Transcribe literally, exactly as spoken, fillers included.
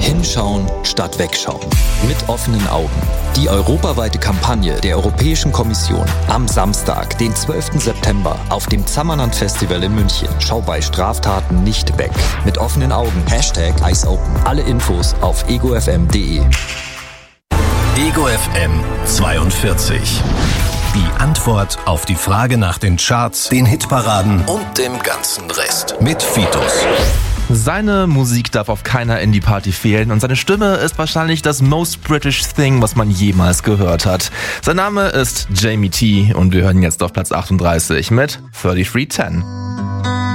Hinschauen statt wegschauen. Mit offenen Augen. Die europaweite Kampagne der Europäischen Kommission am Samstag, den zwölften September, auf dem Zammerland Festival in München. Schau bei Straftaten nicht weg. Mit offenen Augen. Hashtag EyesOpen. Alle Infos auf ego f m punkt d e. Ego F M zweiundvierzig. Die Antwort auf die Frage nach den Charts, den Hitparaden und dem ganzen Rest. Mit Fitus. Seine Musik darf auf keiner Indie-Party fehlen und seine Stimme ist wahrscheinlich das most British thing, was man jemals gehört hat. Sein Name ist Jamie T und wir hören jetzt auf Platz achtunddreißig mit dreiunddreißig zehn.